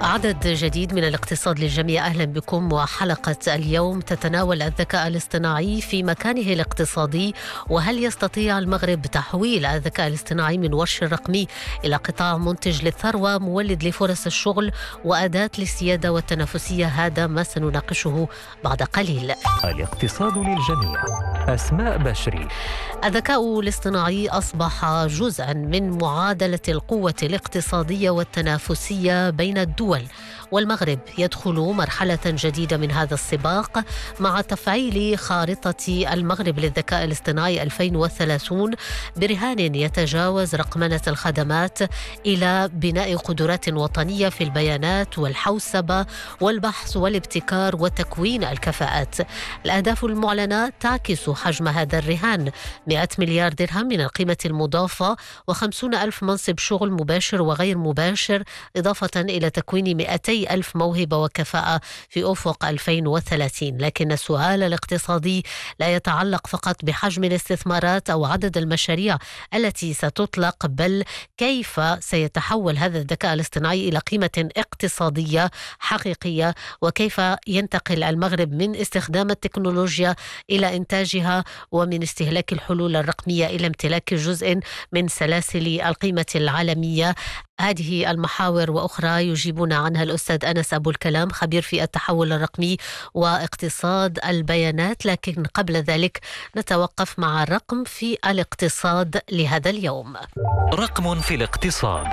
عدد جديد من الاقتصاد للجميع، أهلا بكم. وحلقة اليوم تتناول الذكاء الاصطناعي في مكانه الاقتصادي، وهل يستطيع المغرب تحويل الذكاء الاصطناعي من ورش رقمي إلى قطاع منتج للثروة، مولد لفرص الشغل وأداة للسيادة والتنافسية؟ هذا ما سنناقشه بعد قليل. الاقتصاد للجميع. أسماء بشري. الذكاء الاصطناعي أصبح جزءاً من معادلة القوة الاقتصادية والتنافسية بين الدول، والمغرب يدخل مرحلة جديدة من هذا السباق مع تفعيل خارطة المغرب للذكاء الاصطناعي 2030 برهان يتجاوز رقمنة الخدمات إلى بناء قدرات وطنية في البيانات والحوسبة والبحث والابتكار وتكوين الكفاءات. الأهداف المعلنة تعكس حجم هذا الرهان: 100 مليار درهم من القيمة المضافة و50 ألف منصب شغل مباشر وغير مباشر، إضافة إلى تكوين 200 ألف موهبة وكفاءة في أفق 2030. لكن السؤال الاقتصادي لا يتعلق فقط بحجم الاستثمارات أو عدد المشاريع التي ستطلق، بل كيف سيتحول هذا الذكاء الاصطناعي إلى قيمة اقتصادية حقيقية، وكيف ينتقل المغرب من استخدام التكنولوجيا إلى إنتاجها، ومن استهلاك الحلول الرقمية إلى امتلاك جزء من سلاسل القيمة العالمية. هذه المحاور وأخرى يجيبنا عنها الأستاذ أنس أبو الكلام، خبير في التحول الرقمي واقتصاد البيانات. لكن قبل ذلك نتوقف مع الرقم في الاقتصاد لهذا اليوم. رقم في الاقتصاد.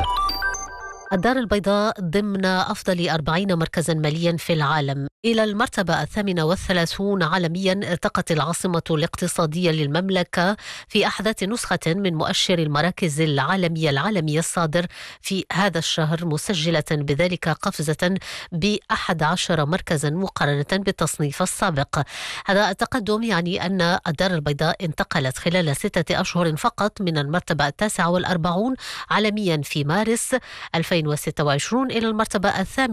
الدار البيضاء ضمن أفضل 40 مركزا ماليا في العالم إلى المرتبة 38 عالميا. ارتقت العاصمة الاقتصادية للمملكة في أحدث نسخة من مؤشر المراكز العالمية الصادر في هذا الشهر، مسجلة بذلك قفزة ب11 مركزا مقارنة بالتصنيف السابق. هذا التقدم يعني أن الدار البيضاء انتقلت خلال 6 أشهر فقط من المرتبة 49 عالميا في مارس 2026 إلى المرتبة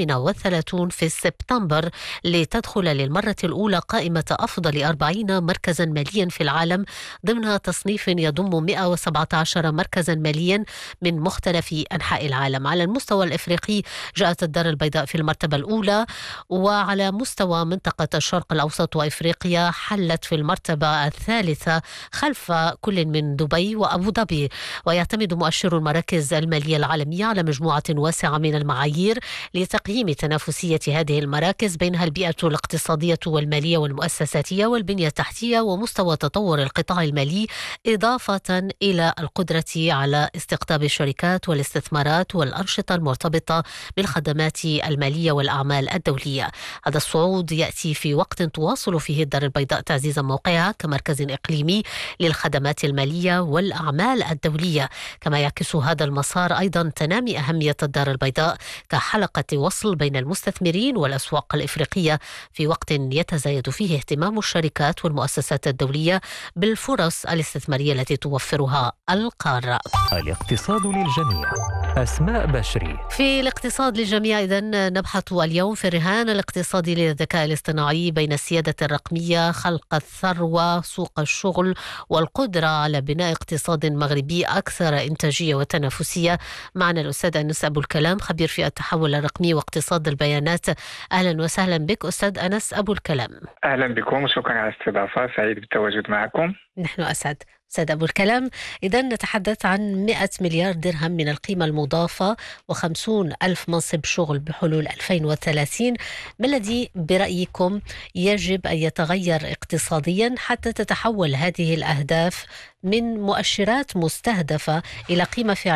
38 في سبتمبر، لتدخل للمرة الأولى قائمة أفضل 40 مركزا ماليا في العالم ضمن تصنيف يضم 117 مركزا ماليا من مختلف أنحاء العالم. على المستوى الإفريقي جاءت الدار البيضاء في المرتبة الأولى، وعلى مستوى منطقة الشرق الأوسط وإفريقيا حلت في المرتبة الثالثة خلف كل من دبي وأبو ظبي. ويعتمد مؤشر المراكز المالية العالمية على مجموعة واسعة من المعايير لتقييم تنافسية هذه المراكز، بينها البيئة الاقتصادية والمالية والمؤسساتية والبنية التحتية ومستوى تطور القطاع المالي، إضافة إلى القدرة على استقطاب الشركات والاستثمارات والأنشطة المرتبطة بالخدمات المالية والأعمال الدولية. هذا الصعود يأتي في وقت تواصل فيه الدار البيضاء تعزيز موقعها كمركز إقليمي للخدمات المالية والأعمال الدولية. كما يعكس هذا المسار أيضا تنامي أهمية الدار البيضاء كحلقة وصل بين المستثمرين والأسواق الإفريقية في وقت يتزايد فيه اهتمام الشركات والمؤسسات الدولية بالفرص الاستثمارية التي توفرها القارة. الاقتصاد للجميع. أسماء بشري. في الاقتصاد للجميع إذن نبحث اليوم في الرهان الاقتصادي للذكاء الاصطناعي بين السيادة الرقمية، خلق الثروة، سوق الشغل، والقدرة على بناء اقتصاد مغربي أكثر إنتاجية وتنافسية. معنا الأستاذ أنس أبو الكلام، خبير في التحول الرقمي واقتصاد البيانات. أهلا وسهلا بك أستاذ أنس أبو الكلام. أهلا بكم وشكرا على الاستضافة، سعيد بالتواجد معكم. نحن أسعد. أستاذ أبو الكلام، إذا نتحدث عن 100 مليار درهم من القيمة المضافة و50 ألف منصب شغل بحلول 2030. ما الذي برأيكم يجب أن يتغير اقتصاديا حتى تتحول هذه الأهداف من مؤشرات مستهدفة إلى قيمة فعلية